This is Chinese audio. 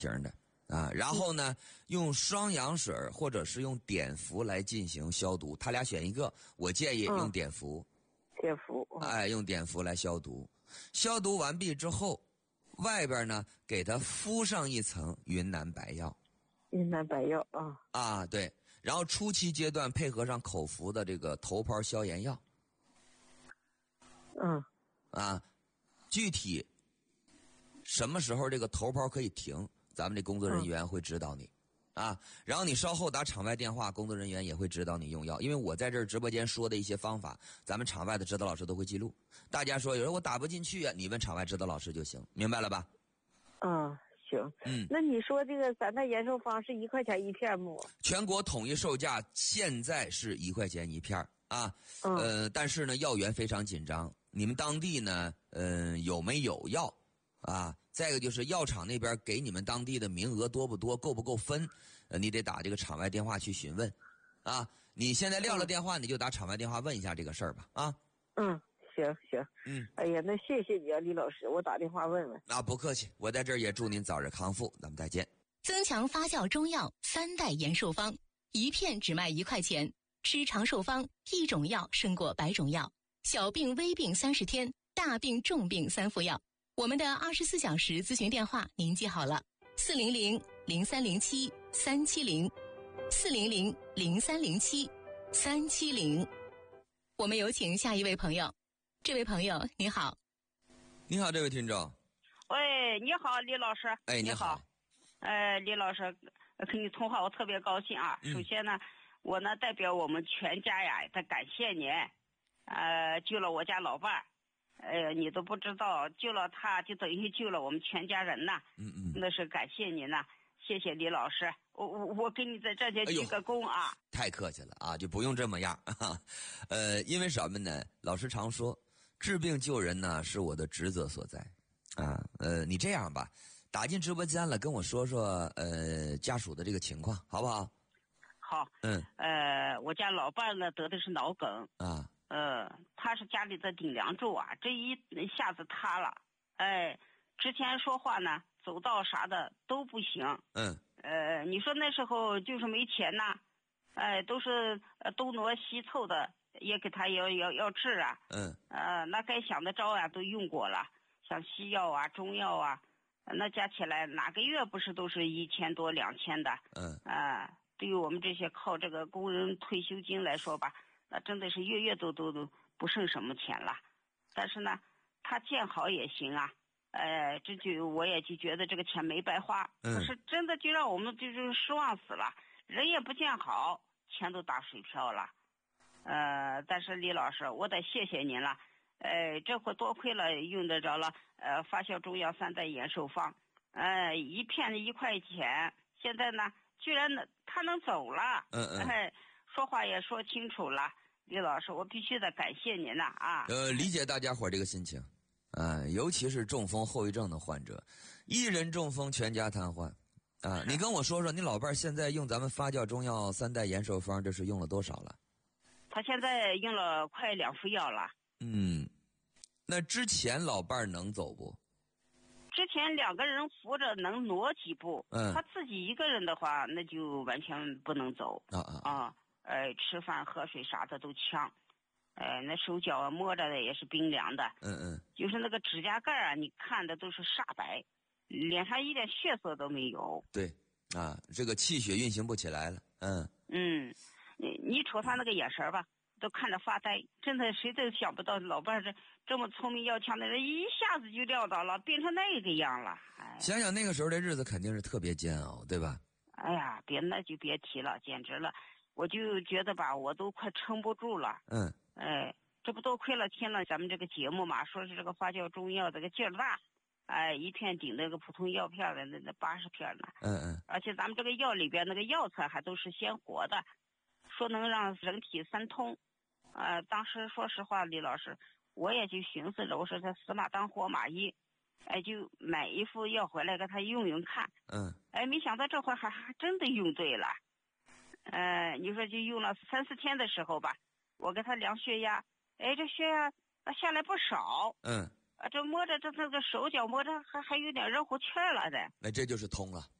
型的啊。然后呢，用双氧水或者是用碘伏来进行消毒，他俩选一个。我建议用碘伏。 碘伏。 用碘伏来消毒。消毒完毕之后，外边呢给它敷上一层云南白药。 云南白药对。然后初期阶段配合上口服的这个头孢消炎药。具体什么时候这个头孢可以停，咱们这工作人员会指导你。然后你稍后打场外电话，工作人员也会指导你用药。因为我在这儿直播间说的一些方法，咱们场外的指导老师都会记录。大家说有人我打不进去啊，你问场外指导老师就行，明白了吧？ 行。那你说这个3代延寿方是1块钱一片吗？ 全国统一售价现在是1块钱一片但是呢药源非常紧张，你们当地呢有没有药再一个就是药厂那边给你们当地的名额多不多，够不够分，你得打这个场外电话去询问你现在撂了电话，你就打场外电话问一下这个事儿吧行。哎呀，那谢谢你啊，李老师，我打电话问问。 不客气，我在这儿也祝您早日康复，咱们再见。 增强发酵中药3代延寿方，一片只卖1块钱，吃长寿方，一种药胜过100种药，小病微病30天，大病重病3副药。我们的24小时咨询电话您记好了，400-0307-370，400-0307-370。我们有请下一位朋友。这位朋友你好。 你好，这位听众。 喂，你好，李老师。 你好。 李老师跟你通话我特别高兴首先呢，我呢代表我们全家呀在感谢您救了我家老伴儿。你都不知道，救了他就等于救了我们全家人呐。那是感谢您呐，谢谢李老师。我给你在这里鞠个躬太客气了就不用这么样因为什么呢？老师常说，治病救人呢是我的职责所在你这样吧，打进直播间了，跟我说说家属的这个情况，好不好？ 好。我家老伴呢得的是脑梗他是家里的顶梁柱这一下子塌了。之前说话呢走道啥的都不行。你说那时候就是没钱呐都是东挪西凑的，也给他要治那该想的招都用过了，像西药中药那加起来哪个月不是都是1000多2000的。对于我们这些靠这个工人退休金来说吧，那真的是月都不剩什么钱了。但是呢他见好也行我也就觉得这个钱没白花。可是真的就让我们就是失望死了，人也不见好，钱都打水漂了。但是李老师，我得谢谢您了。这回多亏了用得着了发酵中药3代延寿方，一片1块钱，现在呢居然他能走了。说话也说清楚了。李老师，我必须得感谢您理解大家伙这个心情尤其是中风后遗症的患者，一人中风全家瘫痪你跟我说说，你老伴儿现在用咱们发酵中药3代延寿方，这是用了多少了？ 他现在用了快2副药了。 那之前老伴儿能走不？ 之前2个人扶着能挪几步，他自己一个人的话那就完全不能走吃饭喝水啥的都呛。那手脚摸着的也是冰凉的。就是那个指甲盖你看的都是煞白，脸上一点血色都没有。 对这个气血运行不起来了。 你瞅他那个眼神吧，都看着发呆。真的谁都想不到老伴儿这么聪明要强的人一下子就撂倒了，变成那个样了。 想想那个时候的日子肯定是特别煎熬，对吧？ 那就别提了，简直了。我就觉得吧，我都快撑不住了。这不多亏了听了咱们这个节目嘛，说是这个发酵中药这个劲儿大，一片顶那个普通药片的那80片呢。而且咱们这个药里边那个药材还都是鲜活的，说能让人体3通。当时说实话，李老师，我也就寻思着，我说这死马当活马医，就买一副药回来给他用用看。没想到这回还真的用对了。你说就用了3、4天的时候吧，我给他量血压，这血压下来不少。 这摸着这手脚摸着还有点热乎气儿了的。 那这就是通了。